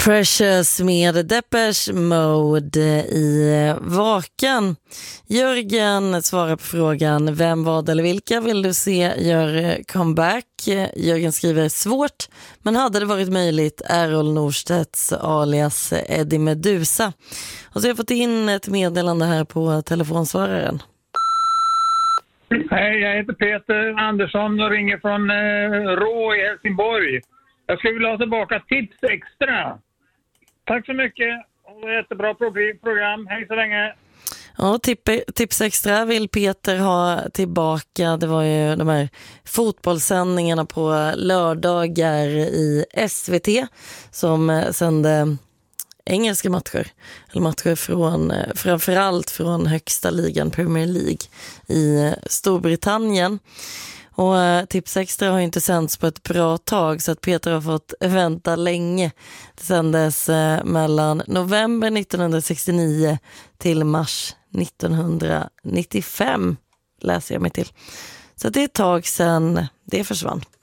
Precious med Depeche Mode i Vaken. Jörgen svarar på frågan: vem, vad eller vilka vill du se gör comeback? Jörgen skriver: svårt, men hade det varit möjligt, Errol Norstedts alias Eddie Medusa. Och så har jag fått in ett meddelande här på telefonsvararen. Hej, jag heter Peter Andersson och ringer från Rå i Helsingborg. Jag skulle vilja ha tillbaka Tips Extra. Tack så mycket. Jättebra program. Hej så länge. Ja, Tips Extra vill Peter ha tillbaka. Det var ju de här fotbollssändningarna på lördagar i SVT som sände engelska matcher. Eller matcher från, framförallt från högsta ligan Premier League i Storbritannien. Och Tips Extra har inte sänds på ett bra tag, så att Peter har fått vänta länge. Det sändes mellan november 1969 till mars 1995, läser jag mig till. Så det är ett tag sedan det försvann.